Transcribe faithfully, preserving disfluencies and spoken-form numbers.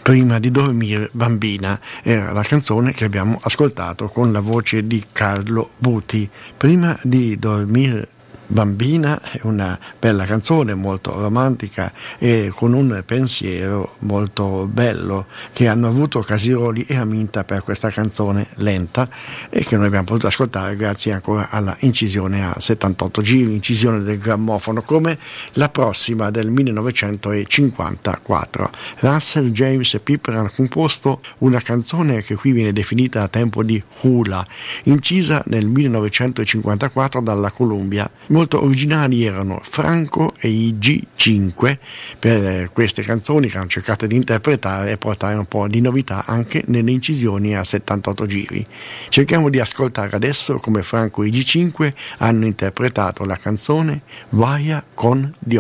Prima di dormire bambina era la canzone che abbiamo ascoltato con la voce di Carlo Buti. Prima di dormire bambina è una bella canzone, molto romantica e con un pensiero molto bello, che hanno avuto Casiroli e Aminta per questa canzone lenta e che noi abbiamo potuto ascoltare grazie ancora alla incisione a settantotto giri, incisione del grammofono, come la prossima del millenovecentocinquantaquattro. Russell James e Piper hanno composto una canzone che qui viene definita a tempo di hula, incisa nel millenovecentocinquantaquattro dalla Columbia. Molto originali erano Franco e i G cinque per queste canzoni che hanno cercato di interpretare e portare un po' di novità anche nelle incisioni a settantotto giri. Cerchiamo di ascoltare adesso come Franco e i G cinque hanno interpretato la canzone Vaya con Dio.